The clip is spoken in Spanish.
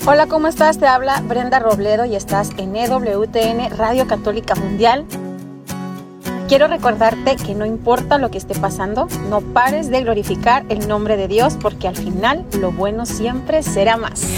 Hola, ¿cómo estás? Te habla Brenda Robledo y estás en EWTN Radio Católica Mundial. Quiero recordarte que no importa lo que esté pasando, no pares de glorificar el nombre de Dios, porque al final lo bueno siempre será más.